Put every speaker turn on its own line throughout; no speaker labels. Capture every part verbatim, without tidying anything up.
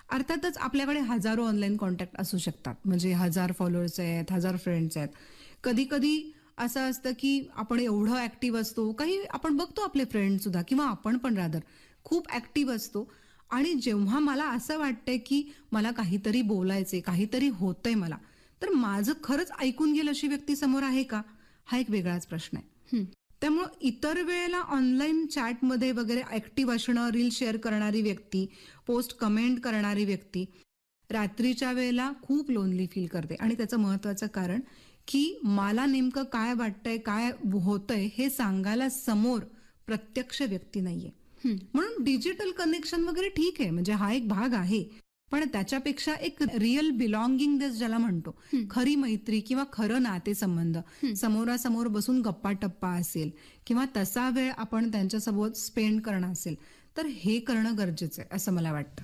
अर्थातच आपल्याकडे हजारो ऑनलाईन कॉन्टॅक्ट असू शकतात, म्हणजे हजार फॉलोअर्स आहेत, हजार फ्रेंड्स आहेत. कधी कधी असं असतं की आपण एवढं ऍक्टिव्ह असतो, काही आपण बघतो आपले फ्रेंड सुद्धा किंवा आपण पण रादर खूप ऍक्टिव्ह असतो, आणि जेव्हा मला असं वाटतंय की मला काहीतरी बोलायचंय, काहीतरी होतंय मला, तर माझं खरंच ऐकून घेईल अशी व्यक्ती समोर आहे का, हा एक वेगळाच प्रश्न आहे. त्यामुळं इतर वेळेला ऑनलाईन चॅटमध्ये वगैरे ऍक्टिव्ह असणं, रील शेअर करणारी व्यक्ती, पोस्ट कमेंट करणारी व्यक्ती रात्रीच्या वेळेला खूप लोनली फील करते. आणि त्याचं महत्वाचं कारण की मला नेमकं काय वाटतंय, काय होतंय हे सांगायला समोर प्रत्यक्ष व्यक्ती नाहीये. म्हणून डिजिटल कनेक्शन वगैरे ठीक आहे, म्हणजे हा एक भाग आहे, पण त्याच्यापेक्षा एक रिअल बिलॉंगिंगनेस ज्याला म्हणतो, खरी मैत्री किंवा खरं नातेसंबंध, समोरासमोर बसून गप्पा टप्पा असेल किंवा तसा वेळ आपण त्यांच्यासोबत स्पेंड करणं असेल, तर हे करणं गरजेचं आहे असं मला वाटतं.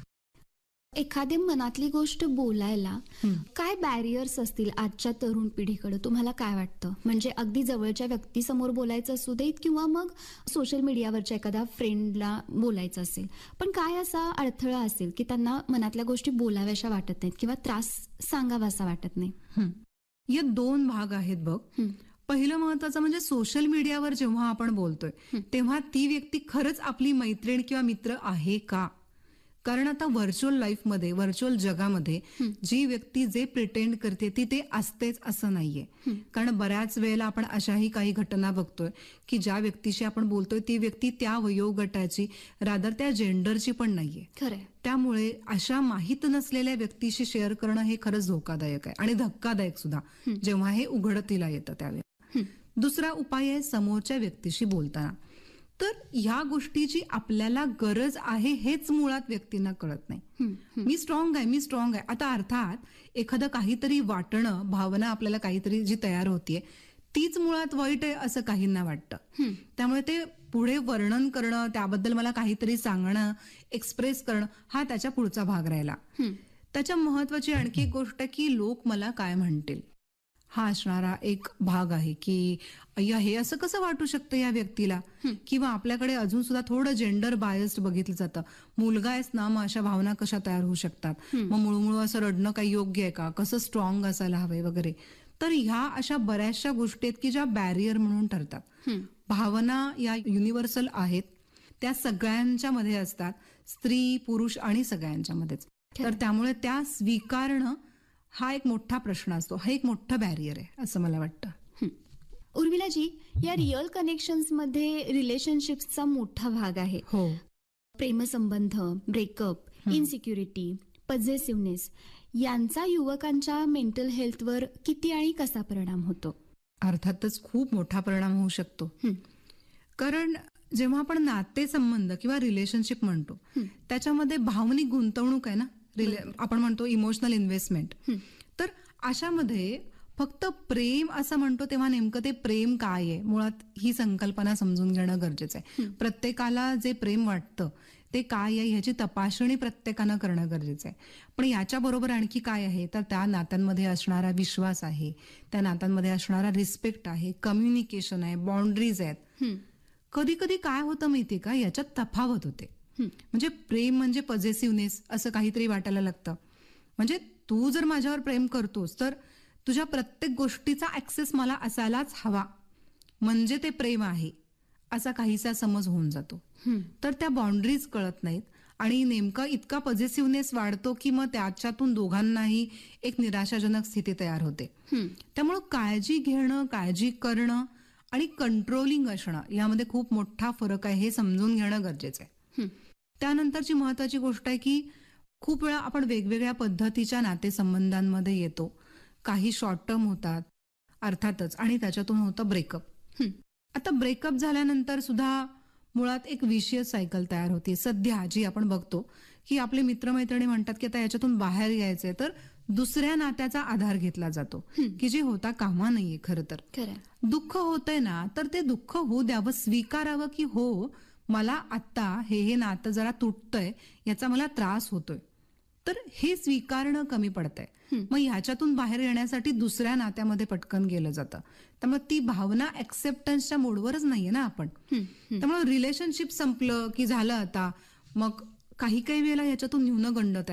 एखादी मनातली गोष्ट बोलायला काय बॅरियर्स असतील आजच्या तरुण पिढीकडे, तुम्हाला काय वाटतं? म्हणजे अगदी जवळच्या व्यक्तीसमोर बोलायचं असू देत किंवा मग सोशल मीडियावरच्या एखाद्या फ्रेंडला बोलायचं असेल, पण काय असा अडथळा असेल की त्यांना मनातल्या गोष्टी बोलाव्याशा वाटत नाहीत किंवा त्रास सांगावासा वाटत नाही?
या दोन भाग आहेत बघ. पहिलं महत्वाचं म्हणजे सोशल मीडियावर जेव्हा आपण बोलतोय तेव्हा ती व्यक्ती खरंच आपली मैत्रीण किंवा मित्र आहे का? कारण आता व्हर्च्युअल लाईफमध्ये, व्हर्च्युअल जगामध्ये जी व्यक्ती जे प्रिटेंड करते ती ते असतेच असं नाहीये. कारण बऱ्याच वेळेला आपण अशाही काही घटना बघतोय की ज्या व्यक्तीशी आपण बोलतोय ती व्यक्ती त्या वयोगटाची, रादर त्या जेंडरची पण नाहीये.
खरंय.
त्यामुळे अशा माहित नसलेल्या व्यक्तीशी शेअर करणं हे खरंच धोकादायक आहे आणि धक्कादायक सुद्धा, जेव्हा हे उघडतीला येतं त्यावेळेला. दुसरा उपाय आहे समोरच्या व्यक्तीशी बोलताना. तर ह्या गोष्टीची आपल्याला गरज आहे हेच मुळात व्यक्तींना कळत नाही. मी स्ट्रॉंग आहे, मी स्ट्रॉंग आहे. आता अर्थात एखादं काहीतरी वाटणं, भावना आपल्याला काहीतरी जी तयार होतीये तीच मुळात वाईट आहे असं काहींना वाटतं. त्यामुळे ते पुढे वर्णन करणं, त्याबद्दल मला काहीतरी सांगणं, एक्सप्रेस करणं, हा त्याच्या पुढचा भाग राहिला. त्याच्या महत्वाची आणखी एक गोष्ट की लोक मला काय म्हणतील, हा असणारा एक भाग आहे की अय्या हे असं कसं वाटू शकतं या व्यक्तीला. किंवा आपल्याकडे अजून सुद्धा थोडं जेंडर बायस्ड बघितलं जातं. मुलगा आहेस ना, मग अशा भावना कशा तयार होऊ शकतात, मग मुळमुळ असं रडणं काही योग्य आहे का, कसं स्ट्रॉंग असायला हवंय वगैरे. तर ह्या अशा बऱ्याचशा गोष्टी आहेत की ज्या बॅरियर म्हणून ठरतात. भावना या युनिव्हर्सल आहेत, त्या सगळ्यांच्या मध्ये असतात, स्त्री पुरुष आणि सगळ्यांच्या मध्येच. तर त्यामुळे त्या स्वीकारणं हा एक मोठा प्रश्न असतो, हा एक मोठा बॅरियर आहे असं मला वाटतं.
उर्मिलाजी, या रिअल कनेक्शन्स मध्ये रिलेशनशिप्सचा मोठा भाग आहे.
हो.
प्रेमसंबंध, ब्रेकअप, इनसिक्युरिटी, पजेसिव्हनेस यांचा युवकांच्या मेंटल हेल्थवर किती आणि कसा परिणाम होतो?
अर्थातच खूप मोठा परिणाम होऊ शकतो. कारण जेव्हा आपण नातेसंबंध किंवा रिलेशनशिप म्हणतो त्याच्यामध्ये भावनिक गुंतवणूक आहे ना, आपण म्हणतो इमोशनल इन्व्हेस्टमेंट. तर अशामध्ये फक्त प्रेम असं म्हणतो तेव्हा नेमकं ते प्रेम काय आहे, मुळात ही संकल्पना समजून घेणं गरजेचं आहे. प्रत्येकाला जे प्रेम वाटतं ते काय आहे ह्याची तपासणी प्रत्येकानं करणं गरजेचं आहे. पण याच्याबरोबर आणखी काय आहे, तर त्या नात्यांमध्ये असणारा विश्वास आहे, त्या नात्यांमध्ये असणारा रिस्पेक्ट आहे, कम्युनिकेशन आहे, बाउंड्रीज आहेत. कधी कधी काय होतं माहितीये का, याच्यात तफावत होते. म्हणजे प्रेम म्हणजे पजेसिव्हनेस असं काहीतरी वाटायला लागतं. म्हणजे तू जर माझ्यावर प्रेम करतोस तर तुझ्या प्रत्येक गोष्टीचा ऍक्सेस मला असायलाच हवा, म्हणजे ते प्रेम आहे असा काहीसा समज होऊन जातो. तर त्या बाउंड्रीज कळत नाहीत आणि नेमका इतका पजेसिव्हनेस वाढतो की मग त्याच्यातून दोघांनाही एक निराशाजनक स्थिती तयार होते. त्यामुळं काळजी घेणं, काळजी करणं आणि कंट्रोलिंग असणं यामध्ये खूप मोठा फरक आहे, हे समजून घेणं गरजेचं आहे. त्यानंतरची महत्वाची गोष्ट आहे की खूप वेळा आपण वेगवेगळ्या पद्धतीच्या नातेसंबंधांमध्ये येतो. काही शॉर्ट टर्म होतात अर्थातच, आणि त्याच्यातून होतं ब्रेकअप. आता ब्रेकअप झाल्यानंतर सुद्धा मुळात एक विशियस सायकल तयार होते. सध्या जी आपण बघतो की आपले मित्रमैत्रिणी म्हणतात की आता याच्यातून बाहेर यायचंय, तर दुसऱ्या नात्याचा आधार घेतला जातो की जे होता कामा नाहीये. खरं तर दुःख होतंय ना, तर ते दुःख होऊ द्यावं, स्वीकारावं की हो मला आता हे हे नातं जरा तुटतंय, याचा मला त्रास होतोय, तर हे स्वीकारणं कमी पडतंय. मग ह्याच्यातून बाहेर येण्यासाठी दुसऱ्या नात्यामध्ये पटकन गेलं जातं. त्यामुळे ती भावना ऍक्सेप्टन्सच्या मोडवरच नाहीये ना आपण. त्यामुळे रिलेशनशिप संपलं की झालं, आता मग काही काही वेळेला ह्याच्यातून न्यूनगंड